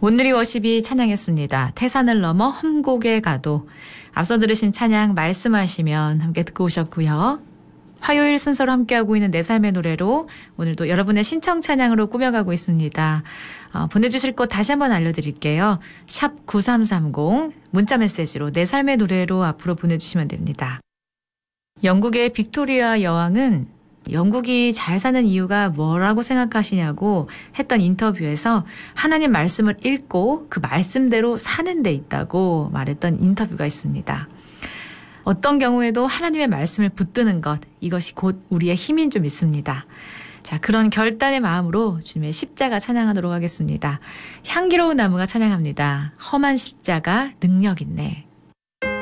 온누리 워십이 찬양했습니다. 태산을 넘어 험곡에 가도. 앞서 들으신 찬양 말씀하시면 함께 듣고 오셨고요. 화요일 순서로 함께하고 있는 내 삶의 노래로 오늘도 여러분의 신청 찬양으로 꾸며가고 있습니다. 보내주실 것 다시 한번 알려드릴게요. 샵 9330 문자 메시지로 내 삶의 노래로 앞으로 보내주시면 됩니다. 영국의 빅토리아 여왕은 영국이 잘 사는 이유가 뭐라고 생각하시냐고 했던 인터뷰에서 하나님 말씀을 읽고 그 말씀대로 사는 데 있다고 말했던 인터뷰가 있습니다. 어떤 경우에도 하나님의 말씀을 붙드는 것, 이것이 곧 우리의 힘인 줄 믿습니다. 자, 그런 결단의 마음으로 주님의 십자가 찬양하도록 하겠습니다. 향기로운 나무가 찬양합니다. 험한 십자가 능력 있네.